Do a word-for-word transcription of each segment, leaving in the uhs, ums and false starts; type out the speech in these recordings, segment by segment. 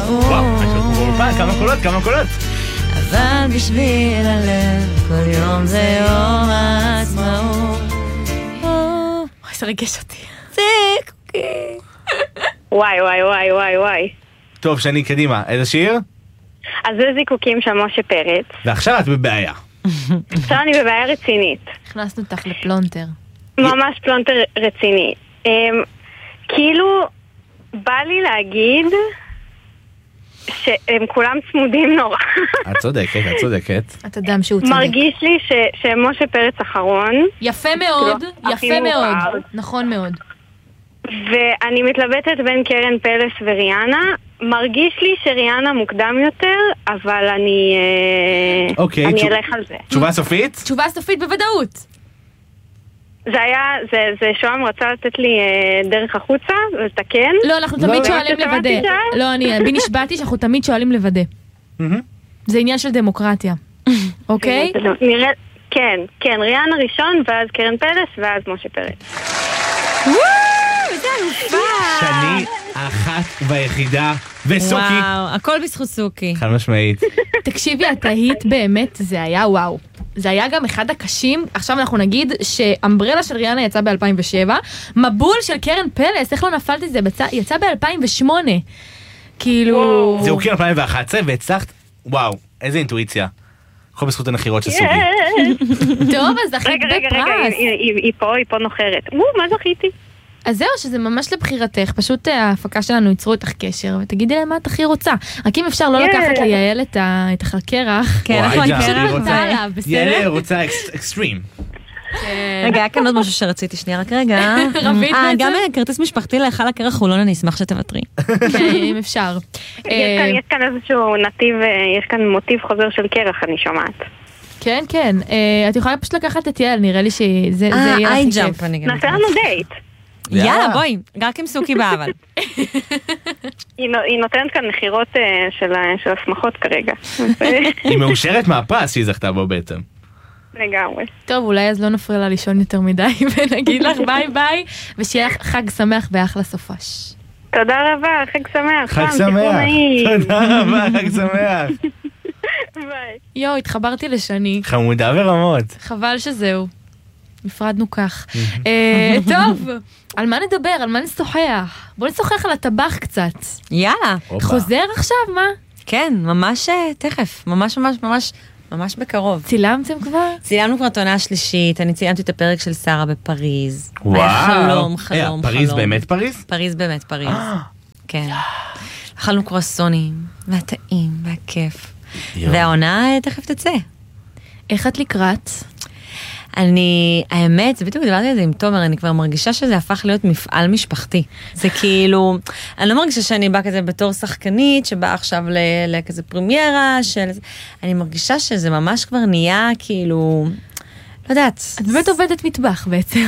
וואו, כמה קולות, כמה קולות. אבל בשביל הלב כל יום זה יום העצמאות. אוי, זה ריגש אותי. זה קוקי. וואי, וואי, וואי, וואי, וואי. טוב, שני, קדימה. איזה שיר? אז זה זיקוקים של משה פרץ. ועכשיו את בבעיה. עכשיו אני בבעיה רצינית. הכנסנו אותך לפלונטר. ממש פלונטר רציני. כאילו, בא לי להגיד שהם כולם צמודים נורא. את צודקת, את צודקת. את אדם שהוא צודק. מרגיש לי שמשה פרץ אחרון. יפה מאוד, יפה מאוד. נכון מאוד. ואני מתלבטת בין קרן פלס וריאנה. מרגיש לי שריאנה מוקדם יותר, אבל אני אוקיי, אני אלך על זה. תשובה סופית? תשובה סופית בוודאות. זה היה, זה, זה שוהם רצה לתת לי דרך החוצה, לתקן. לא, אנחנו תמיד שואלים לוודא. לא, אני בי נשבעתי שאנחנו תמיד שואלים לוודא. זה עניין של דמוקרטיה. אוקיי? נראה, כן, כן, ריאנה ראשון, ואז קרן פלס, ואז משה פרץ. וואו, זה אלופה. שני אחת והיחידה, וסוקי. וואו, הכל בזכות סוקי. חד משמעית. תקשיבי, התהית באמת, זה היה וואו. זה היה גם אחד הקשים. עכשיו אנחנו נגיד שאמברלה של ריאנה יצא ב-אלפיים ושבע, מבול של קרן פלס, איך לא נפלת את זה? יצא ב-אלפיים ושמונה. כאילו... זה הוקי אלפיים ואחת עשרה, והצלחת, וואו, איזה אינטואיציה. הכל בזכות הנחירות של סוקי. טוב, אז זכית בפרס. רגע, רגע, היא פה, היא פה נוחרת. מה זכיתי? אז זהו, שזה ממש לבחירתך, פשוט ההפקה שלנו ייצרו איתך קשר, ותגידי להם מה את הכי רוצה. רק אם אפשר לא לקחת ליעל את החקרח. כן, אנחנו הקרח רוצה עליו, בסדר? יעל רוצה אקסטרים. רגע, היה כאן עוד משהו שרציתי, שנייה, רק רגע. רבית בעצם? גם כרטיס משפחתי להיכל הקרח חולון, אני אשמח שתוותרי. אם אפשר. יש כאן איזשהו נתיב, יש כאן מוטיב חוזר של קרח, אני שומעת. כן, כן. את יכולה פשוט לקחת את יעל, נראה לי שזה יהיה הכי כיף. נעשה לנו דייט. יאללה, בואי, רק עם סוקי באבל. היא נותנת כאן מחירות של הסמכות כרגע. היא מאושרת מהפרס שהיא זכתה בו בעצם. לגמרי. טוב, אולי אז לא נפריע לה לישון יותר מדי, ונגיד לך ביי ביי, ושיהיה לך חג שמח ואחלה סופש. תודה רבה, חג שמח. חג שמח. תודה רבה, חג שמח. ביי. יו, התחברתי לשני. חמודה ורמות. חבל שזהו. נפרדנו כך. טוב, על מה נדבר? על מה נשוחח? בוא נשוחח על הטבח קצת. יאללה. חוזר עכשיו, מה? כן, ממש תכף. ממש ממש ממש ממש בקרוב. צילמתם כבר? צילמנו כבר את העונה השלישית, אני צילמתי את הפרק של שרה בפריז. וואו. היה חלום, חלום, חלום. פריז באמת פריז? פריז באמת פריז. כן. אכלנו קרואסונים, והטעים, והכיף. והעונה תכף תצא. איך את לקראת? אני, האמת, זה בדיוק דיברתי על זה עם תומר, אני כבר מרגישה שזה הפך להיות מפעל משפחתי. זה כאילו, אני לא מרגישה שאני באה כזה בתור שחקנית, שבאה עכשיו לכזה פרמיירה, של... אני מרגישה שזה ממש כבר נהיה כאילו... לא יודעת. את באמת עובדת מטבח בעצם.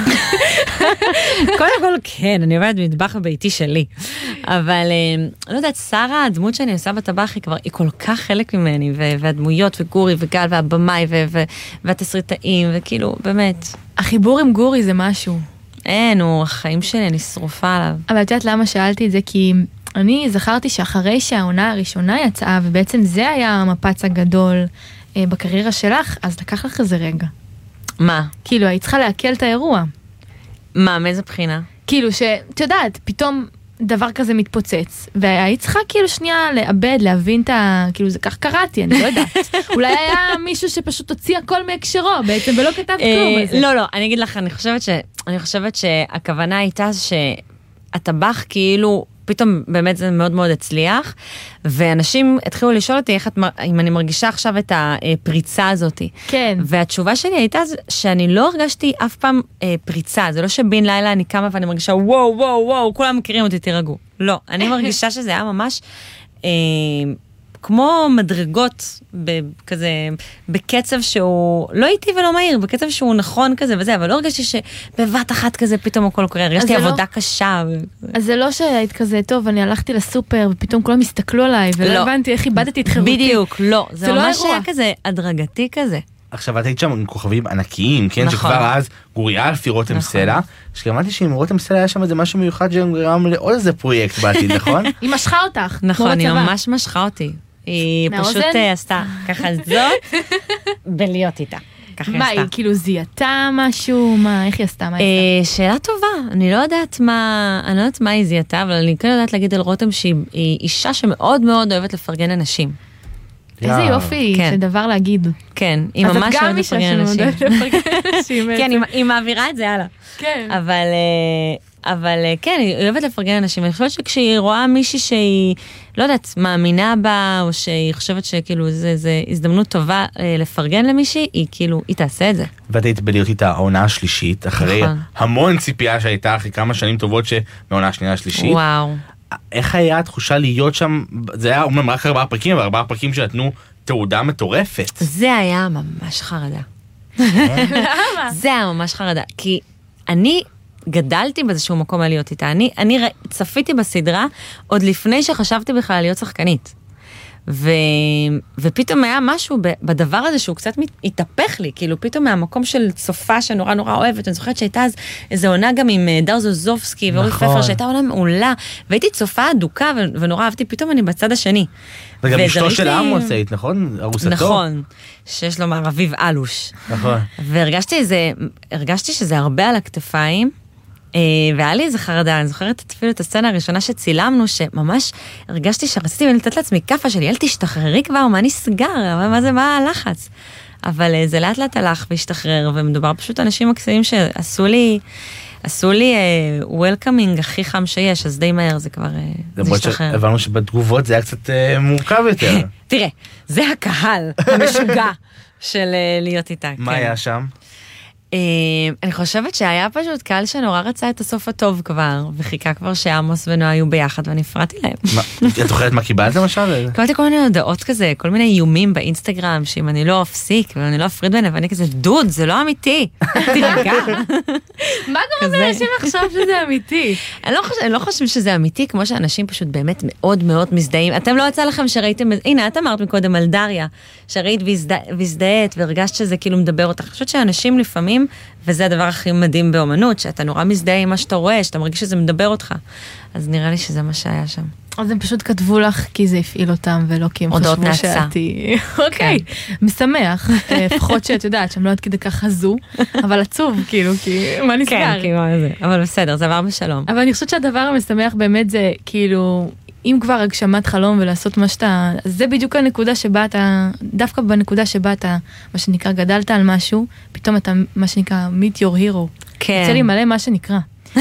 קודם כל כן, אני עובדת מטבח בביתי שלי. אבל לא יודעת, שרה, הדמות שאני עושה בטבח היא כבר, היא כל כך חלק ממני, והדמויות וגורי וגל והבמאי והתסריטאים, וכאילו, באמת. החיבור עם גורי זה משהו. אין, הוא החיים שלי, אני שרופה עליו. אבל את יודעת למה שאלתי את זה? כי אני זכרתי שאחרי שהעונה הראשונה יצאה, ובעצם זה היה המפץ הגדול בקריירה שלך, אז לקח לך איזה רגע. מה? כאילו, היית צריכה להקל את האירוע. מה, מאיזה בחינה? כאילו, שאת יודעת, פתאום דבר כזה מתפוצץ, והיית צריכה כאילו שנייה לאבד, להבין את ה... כאילו, זה כך קראתי, אני לא יודעת. אולי היה מישהו שפשוט הוציא הכל מהקשרו בעצם, ולא כתב כלום על זה. לא, לא, אני אגיד לך, אני חושבת ש... אני חושבת שהכוונה הייתה שהטבח כאילו... פתאום באמת זה מאוד מאוד הצליח, ואנשים התחילו לשאול אותי איך את, אם אני מרגישה עכשיו את הפריצה הזאת. כן. והתשובה שלי הייתה שאני לא הרגשתי אף פעם אה, פריצה, זה לא שבין לילה אני קמה ואני מרגישה וואו וואו וואו, כולם מכירים אותי, תירגעו. לא, אני מרגישה שזה היה ממש אה, כמו מדרגות כזה, בקצב שהוא לא איטי ולא מהיר, בקצב שהוא נכון כזה וזה, אבל לא הרגשתי שבבת אחת כזה פתאום הכל קורה, הרגשתי עבודה קשה. אז זה לא שהיית כזה, טוב, אני הלכתי לסופר ופתאום כולם הסתכלו עליי, ולא הבנתי איך איבדתי את חירותי. בדיוק, לא. זה ממש היה כזה הדרגתי כזה. עכשיו את היית שם עם כוכבים ענקיים, כן? נכון. שכבר אז גוריה אלפי רותם נכון. סלע, שגרמתי שעם רותם סלע היה שם איזה משהו מיוחד שגרם לעוד איזה פרויקט בעתיד, נכון? היא משכה אותך. נכון, היא כמו בצבא. ממש משכה אותי. היא מהאוזן? פשוט אה, עשתה ככה זאת, בלהיות איתה. ככה היא מה, עשתה. היא כאילו זיהתה משהו? מה, איך היא עשתה? מה היא עשתה? אה, שאלה טובה, אני לא יודעת מה, אני לא יודעת מה היא זיהתה, אבל אני כן יודעת להגיד על רותם שהיא היא אישה שמאוד מאוד אוהבת לפרגן אנשים. איזה יאו. יופי, כן. זה דבר להגיד. כן, היא אז את ממש גם אוהבת אישה לפרגן אנשים. שמאוד אוהבת לפרגן אנשים. כן, בעצם. היא- היא מעבירה את זה הלאה. כן. אבל, אה, אבל אה, כן, היא אוהבת לפרגן אנשים. אני חושבת שכשהיא רואה מישהי שהיא, לא יודעת, מאמינה בה, או שהיא חושבת שכאילו זה, זה הזדמנות טובה אה, לפרגן למישהי, היא כאילו, היא תעשה את זה. ואת היית בלהיות איתה העונה השלישית, אחרי נכון. המון ציפייה שהייתה, אחרי כמה שנים טובות שמהעונה השנייה השלישית. וואו. איך היה התחושה להיות שם, זה היה אומנם רק ארבעה פרקים, אבל ארבעה פרקים שנתנו תעודה מטורפת. זה היה ממש חרדה. זה היה ממש חרדה, כי אני גדלתי באיזשהו מקום על להיות איתה. אני, אני ר... צפיתי בסדרה עוד לפני שחשבתי בכלל להיות שחקנית. ו... ופתאום היה משהו ב... בדבר הזה שהוא קצת מת... התהפך לי, כאילו פתאום מהמקום של צופה שנורא נורא אוהבת, אני זוכרת שהייתה אז איזו עונה גם עם דאר זוזובסקי ואורי נכון. פפר, שהייתה עונה מעולה, והייתי צופה אדוקה ו... ונורא אהבתי, פתאום אני בצד השני. וגם אשתו וראיתי- של עמוס היית, נכון? ארוסתו? נכון, שיש לו מערביב אלוש. נכון. והרגשתי איזה, הרגשתי שזה הרבה על הכתפיים, אה, והיה לי איזה חרדה, אני זוכרת אפילו את הסצנה הראשונה שצילמנו, שממש הרגשתי שרציתי לתת לעצמי כפה שלי, אל תשתחררי כבר, מה נסגר, מה, מה זה, מה הלחץ? אבל אה, זה לאט לאט הלך והשתחרר, ומדובר פשוט אנשים מקסימים שעשו לי, עשו לי אה, וולקאמינג הכי חם שיש, אז די מהר זה כבר, אה, זה למרות השתחרר. שהבנו שבתגובות זה היה קצת אה, מורכב יותר. תראה, זה הקהל המשוגע של אה, להיות איתה. מה כן. היה שם? אה, אני חושבת שהיה פשוט קהל שנורא רצה את הסוף הטוב כבר, וחיכה כבר שעמוס ונועה היו ביחד, ואני הפרעתי להם. מה, את זוכרת מה קיבלת למשל? קראתי כל מיני הודעות כזה, כל מיני איומים באינסטגרם, שאם אני לא אפסיק, ואני לא אפריד ביניהם, ואני כזה, דוד, זה לא אמיתי, תירגע. מה גורם כזה. לאנשים לחשוב שזה אמיתי? אני לא חושבת, אני לא חושבת שזה אמיתי, כמו שאנשים פשוט באמת מאוד מאוד מזדהים. אתם לא יצא לכם שראיתם, הנה, את אמרת מקודם על דריה, שראית והזדה- והזדהית, והרגשת שזה כאילו מדבר אותך. אני חושבת שאנשים לפעמים, וזה הדבר הכי מדהים באומנות, שאתה נורא מזדהה עם מה שאתה רואה, שאתה מרגיש שזה מדבר אותך. אז נראה לי שזה מה שהיה שם. אז הם פשוט כתבו לך כי זה הפעיל אותם, ולא כי הם הודעות חשבו נאצה. שאת... אוקיי, משמח. אה, לפחות שאת יודעת שהם לא עד כדי כך חזו, אבל עצוב, כאילו, כי מה נסגר? כן, כאילו, זה. אבל בסדר, זה עבר בשלום. אבל אני חושבת שהדבר המשמח באמת זה, כאילו, אם כבר הגשמת חלום ולעשות מה שאתה... זה בדיוק הנקודה שבה אתה... דווקא בנקודה שבה אתה, מה שנקרא, גדלת על משהו, פתאום אתה, מה שנקרא, meet your hero. כן. יוצא לי מלא מה שנקרא.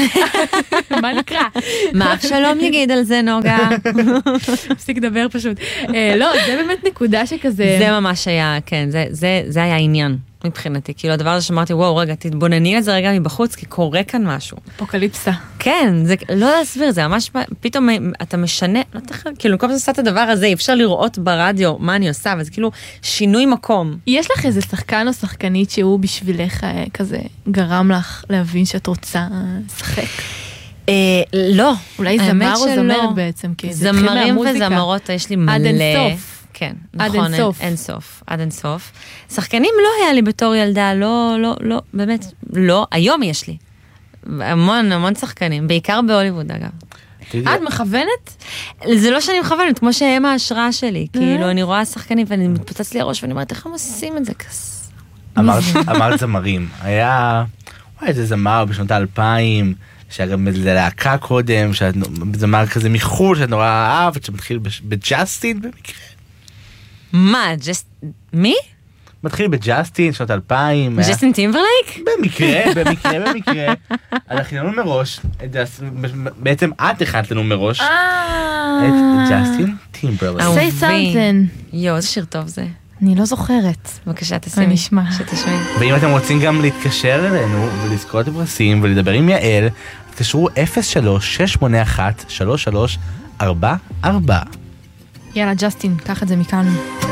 מה נקרא? מה אבשלום יגיד על זה, נוגה? הפסיק לדבר פשוט. אה, לא, זה באמת נקודה שכזה... זה ממש היה, כן, זה, זה, זה היה העניין מבחינתי. כאילו הדבר הזה שאמרתי, וואו, רגע, תתבונני על זה רגע מבחוץ, כי קורה כאן משהו. אפוקליפסה. כן, זה לא להסביר, זה ממש, פתאום אתה משנה, לא תכף, כאילו, כל פעם עושה את הדבר הזה, אי אפשר לראות ברדיו מה אני עושה, וזה כאילו שינוי מקום. יש לך איזה שחקן או שחקנית שהוא בשבילך אה, כזה גרם לך להבין שאת רוצה אה, לשחק? אה, לא. אולי האמת זמר או שלא. זמרת בעצם, כי זה התחיל זמרים מהמוזיקה. וזמרות יש לי מלא. עד אינסוף. כן, עד נכון, אינסוף. אין, אין סוף, עד אין סוף. שחקנים לא היה לי בתור ילדה, לא, לא, לא, באמת, לא, היום יש לי. המון, המון שחקנים, בעיקר בהוליווד אגב. תדעי, את מכוונת? זה לא שאני מכוונת, כמו שהם ההשראה שלי, כאילו אני רואה שחקנים ואני מתפוצץ לי הראש ואני אומרת, איך הם עושים את זה כס? אמרת אמרת זמרים, היה, וואי, איזה זמר בשנות האלפיים, שהיה גם איזה להקה קודם, שאת- זמר כזה מחול, שאת נורא אהבת, שמתחיל בש- בג'סטין במקרה. מה, ג'סט... מי? מתחיל בג'סטין, שנות אלפיים. היה- ג'סטין טימברלייק? במקרה, במקרה, במקרה. אז הכנו מראש, את ג'ס- בעצם את הכנת לנו מראש, את ג'סטין טימברלייק. אה, say אהובי. something. יואו, איזה שיר טוב זה. אני לא זוכרת. בבקשה, תשימי. אני אשמע. שתשמעי. ואם אתם רוצים גם להתקשר אלינו ולזכות בפרסים ולדבר עם יעל, תקשרו אפס שלוש שש שמונה אחת שלוש שלוש ארבע ארבע. יאללה, ג'סטין, קח את זה מכאן.